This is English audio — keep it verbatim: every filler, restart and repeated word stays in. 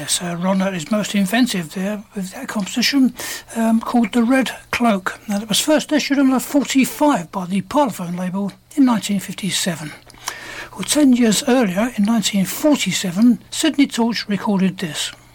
Yes, uh, Ron at his most inventive there with that composition um, called The Red Cloak. Now, it was first issued on a forty-five by the Parlophone label in nineteen fifty-seven. Well, ten years earlier, in nineteen forty-seven, Sydney Torch recorded this.